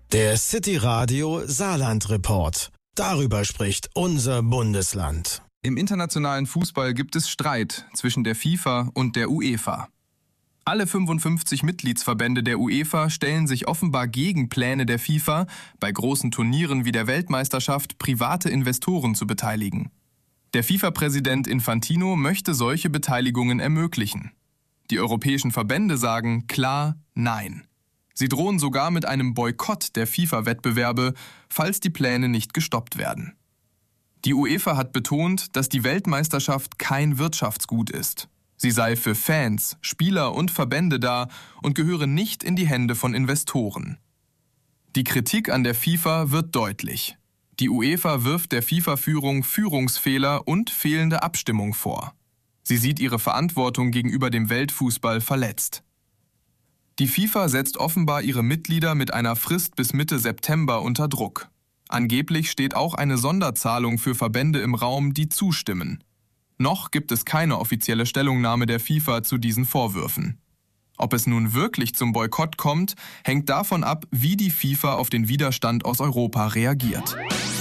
Der City Radio Saarland Report. Darüber spricht unser Bundesland. Im internationalen Fußball gibt es Streit zwischen der FIFA und der UEFA. Alle 55 Mitgliedsverbände der UEFA stellen sich offenbar gegen Pläne der FIFA, bei großen Turnieren wie der Weltmeisterschaft private Investoren zu beteiligen. Der FIFA-Präsident Infantino möchte solche Beteiligungen ermöglichen. Die europäischen Verbände sagen klar Nein. Sie drohen sogar mit einem Boykott der FIFA-Wettbewerbe, falls die Pläne nicht gestoppt werden. Die UEFA hat betont, dass die Weltmeisterschaft kein Wirtschaftsgut ist. Sie sei für Fans, Spieler und Verbände da und gehöre nicht in die Hände von Investoren. Die Kritik an der FIFA wird deutlich. Die UEFA wirft der FIFA-Führung Führungsfehler und fehlende Abstimmung vor. Sie sieht ihre Verantwortung gegenüber dem Weltfußball verletzt. Die FIFA setzt offenbar ihre Mitglieder mit einer Frist bis Mitte September unter Druck. Angeblich steht auch eine Sonderzahlung für Verbände im Raum, die zustimmen. Noch gibt es keine offizielle Stellungnahme der FIFA zu diesen Vorwürfen. Ob es nun wirklich zum Boykott kommt, hängt davon ab, wie die FIFA auf den Widerstand aus Europa reagiert.